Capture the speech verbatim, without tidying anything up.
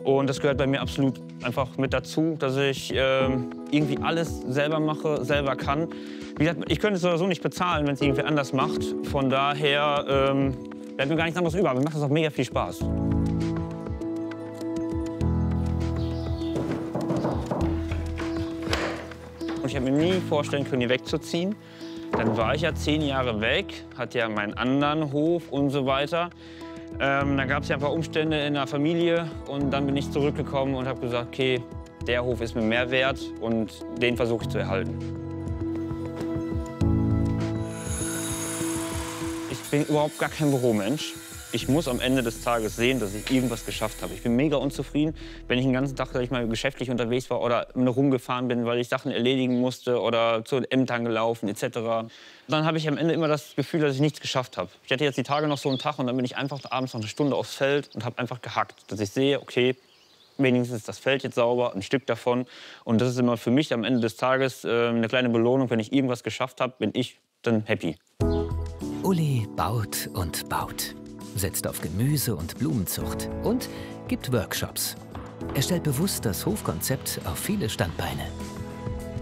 Und das gehört bei mir absolut einfach mit dazu, dass ich ähm, irgendwie alles selber mache, selber kann. Wie gesagt, ich könnte es sowieso nicht bezahlen, wenn es irgendwer anders macht. Von daher ähm, bleibt mir gar nichts anderes über. Mir macht das auch mega viel Spaß. Und ich habe mir nie vorstellen können, hier wegzuziehen. Dann war ich ja zehn Jahre weg, hatte ja meinen anderen Hof und so weiter. Ähm, dann gab es ja ein paar Umstände in der Familie und dann bin ich zurückgekommen und habe gesagt, okay, der Hof ist mir mehr wert und den versuche ich zu erhalten. Ich bin überhaupt gar kein Büromensch. Ich muss am Ende des Tages sehen, dass ich irgendwas geschafft habe. Ich bin mega unzufrieden, wenn ich den ganzen Tag, sag ich mal, geschäftlich unterwegs war oder rumgefahren bin, weil ich Sachen erledigen musste oder zu den Ämtern gelaufen et cetera. Dann habe ich am Ende immer das Gefühl, dass ich nichts geschafft habe. Ich hatte jetzt die Tage noch so einen Tag und dann bin ich einfach abends noch eine Stunde aufs Feld und habe einfach gehackt, dass ich sehe, okay, wenigstens ist das Feld jetzt sauber, ein Stück davon. Und das ist immer für mich am Ende des Tages äh, eine kleine Belohnung, wenn ich irgendwas geschafft habe, bin ich dann happy. Uli baut und baut. Setzt auf Gemüse- und Blumenzucht und gibt Workshops. Er stellt bewusst das Hofkonzept auf viele Standbeine.